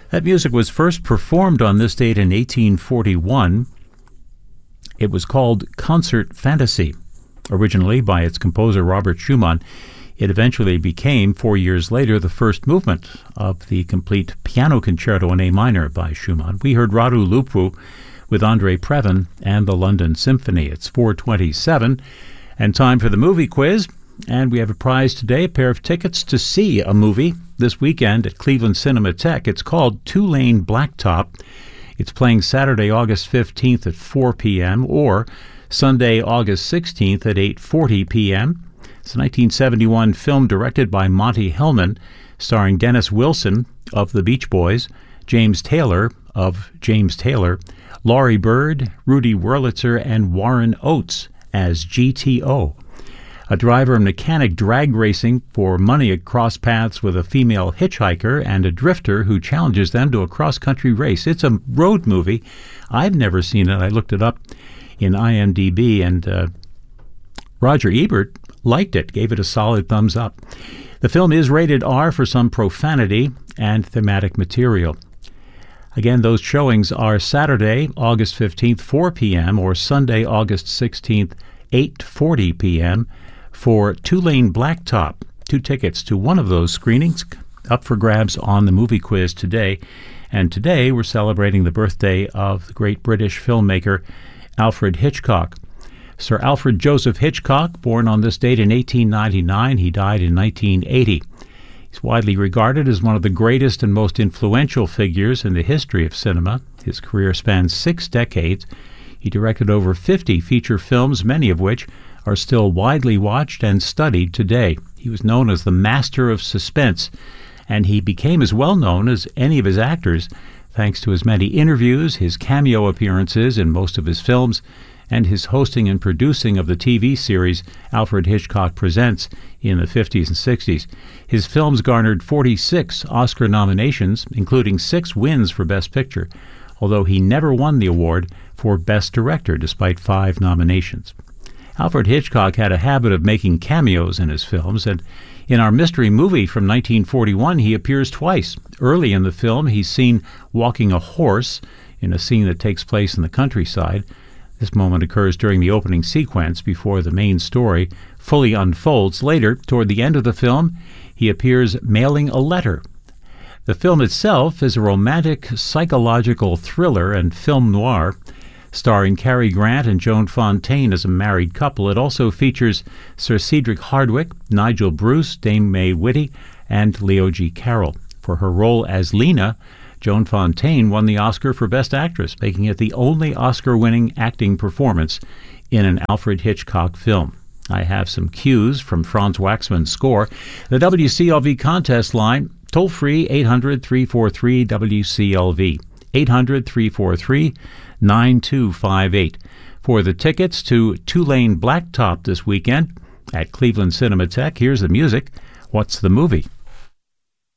That music was first performed on this date in 1841. It was called Concert Fantasy, originally by its composer Robert Schumann. It eventually became, 4 years later, the first movement of the complete piano concerto in A minor by Schumann. We heard Radu Lupu with Andre Previn and the London Symphony. It's 4:27, and time for the movie quiz. And we have a prize today, a pair of tickets to see a movie this weekend at Cleveland Cinematheque. It's called Two-Lane Blacktop. It's playing Saturday, August 15th at 4 p.m. or Sunday, August 16th at 8:40 p.m. It's a 1971 film directed by Monty Hellman, starring Dennis Wilson of the Beach Boys, James Taylor of James Taylor, Laurie Bird, Rudy Wurlitzer, and Warren Oates as GTO. A driver and mechanic drag racing for money across paths with a female hitchhiker and a drifter who challenges them to a cross-country race. It's a road movie. I've never seen it. I looked it up in IMDb, and Roger Ebert liked it, gave it a solid thumbs up. The film is rated R for some profanity and thematic material. Again, those showings are Saturday, August 15th, 4 p.m., or Sunday, August 16th, 8:40 p.m., for Two-Lane Blacktop. 2 tickets to one of those screenings up for grabs on the movie quiz today. And today we're celebrating the birthday of the great British filmmaker Alfred Hitchcock. Sir Alfred Joseph Hitchcock, born on this date in 1899, he died in 1980. He's widely regarded as one of the greatest and most influential figures in the history of cinema. His career spans 6 decades. He directed over 50 feature films, many of which are still widely watched and studied today. He was known as the master of suspense, and he became as well known as any of his actors thanks to his many interviews, his cameo appearances in most of his films, and his hosting and producing of the TV series Alfred Hitchcock Presents in the 50s and 60s. His films garnered 46 Oscar nominations, including 6 wins for Best Picture, although he never won the award for Best Director, despite 5 nominations. Alfred Hitchcock had a habit of making cameos in his films, and in our mystery movie from 1941, he appears twice. Early in the film, he's seen walking a horse in a scene that takes place in the countryside. This moment occurs during the opening sequence before the main story fully unfolds. Later, toward the end of the film, he appears mailing a letter. The film itself is a romantic psychological thriller and film noir, starring Cary Grant and Joan Fontaine as a married couple. It also features Sir Cedric Hardwicke, Nigel Bruce, Dame Mae Whitty, and Leo G. Carroll. For her role as Lena, Joan Fontaine won the Oscar for Best Actress, making it the only Oscar-winning acting performance in an Alfred Hitchcock film. I have some cues from Franz Waxman's score. The WCLV contest line, toll-free 800-343-WCLV, 800-343-9258. For the tickets to Two-Lane Blacktop this weekend at Cleveland Cinematheque, here's the music. What's the movie?